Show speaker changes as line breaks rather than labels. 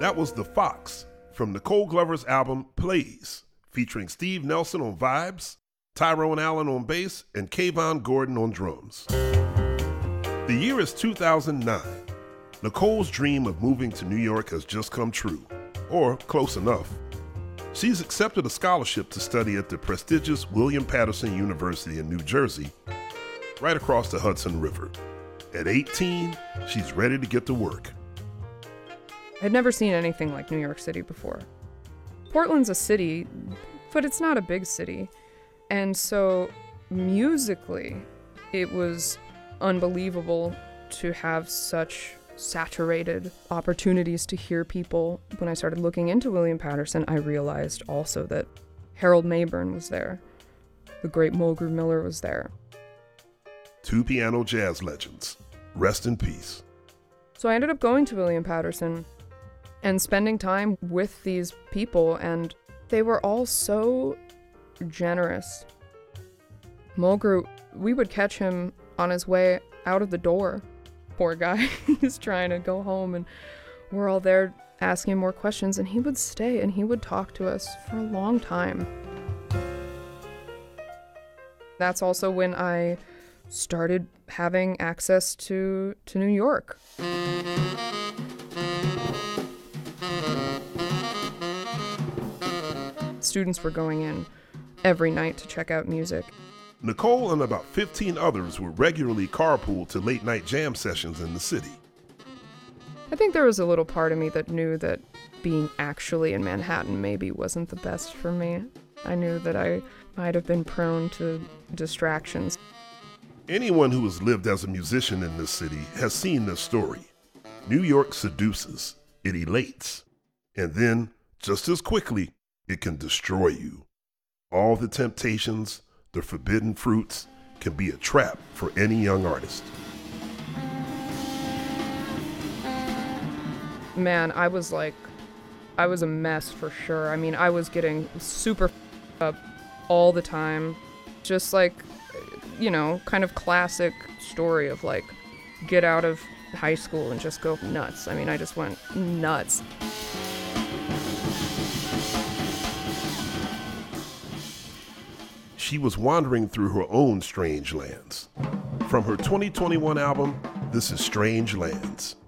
That was The Fox from Nicole Glover's album Plays, featuring Steve Nelson on vibes, Tyrone Allen on bass, and Kayvon Gordon on drums. The year is 2009. Nicole's dream of moving to New York has just come true, or close enough. She's accepted a scholarship to study at the prestigious William Patterson University in New Jersey, right across the Hudson River. At 18, she's ready to get to work.
I'd never seen anything like New York City before. Portland's a city, but it's not a big city. And so musically, it was unbelievable to have such saturated opportunities to hear people. When I started looking into William Patterson, I realized also that Harold Mabern was there. The great Mulgrew Miller was there.
Two piano jazz legends. Rest in peace.
So I ended up going to William Patterson and spending time with these people, and they were all so generous. Mulgrew, we would catch him on his way out of the door. Poor guy, he's trying to go home, and we're all there asking him more questions, and he would stay and he would talk to us for a long time. That's also when I started having access to New York. Students were going in every night to check out music.
Nicole and about 15 others would regularly carpool to late-night jam sessions in the city.
I think there was a little part of me that knew that being actually in Manhattan maybe wasn't the best for me. I knew that I might have been prone to distractions.
Anyone who has lived as a musician in this city has seen this story. New York seduces, it elates, and then, just as quickly, it can destroy you. All the temptations, the forbidden fruits, can be a trap for any young artist.
Man, I was a mess for sure. I mean, I was getting super up all the time. Just like, you know, kind of classic story of like, get out of high school and just go nuts. I mean, I just went nuts.
She was wandering through her own strange lands. From her 2021 album, this is Strange Lands.